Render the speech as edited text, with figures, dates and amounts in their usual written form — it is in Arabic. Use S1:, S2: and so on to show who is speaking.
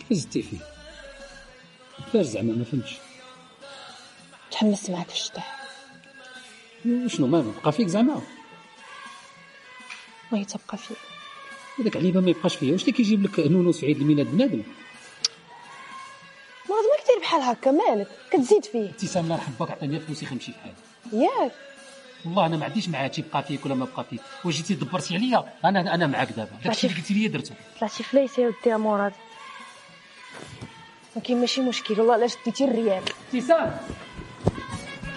S1: زدتي فيه فاش زعما ما فهمتش.
S2: تحمست معاك الشطح.
S1: وشنو ما بقى فيك زعما؟
S2: وهي تبقى فيه.
S1: هذاك عليبه ما يبقاش فيها. واش اللي كيجيب لك نونوس في عيد الميلاد بنادم؟
S2: مرض ما كثير بحال هكا، مالك كتزيد فيه؟
S1: ابتسام الله يرحم عطيني فلوسي خمشي في حالي.
S2: ياك
S1: والله انا ما عنديش معاه تيبقى فيك ولا ما بقى فيك. واش جيتي دبرتي عليا انا معاك دابا. داكشي اللي قلتي لي درتو.
S2: طلعتي فليس يا ودي مراد، ولكن ماشي مشكل والله الا شديتي الريال.
S1: ابتسام